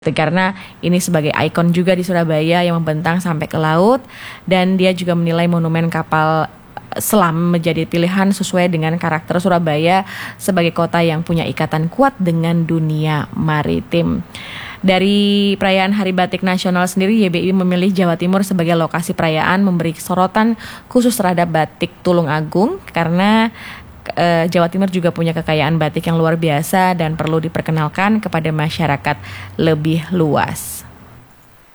Karena ini sebagai ikon juga di Surabaya yang membentang sampai ke laut, dan dia juga menilai monumen kapal selam menjadi pilihan sesuai dengan karakter Surabaya sebagai kota yang punya ikatan kuat dengan dunia maritim. Dari perayaan Hari Batik Nasional sendiri, YBI memilih Jawa Timur sebagai lokasi perayaan, memberi sorotan khusus terhadap batik Tulungagung karena Jawa Timur juga punya kekayaan batik yang luar biasa dan perlu diperkenalkan kepada masyarakat lebih luas.